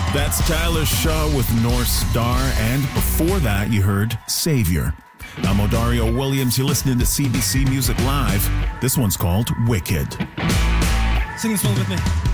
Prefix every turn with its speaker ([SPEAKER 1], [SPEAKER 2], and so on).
[SPEAKER 1] That's Tyler Shaw with North Star, and before that you heard Savior. I'm Odario Williams. You're listening to CBC Music Live. This one's called Wicked.
[SPEAKER 2] Sing this one with me.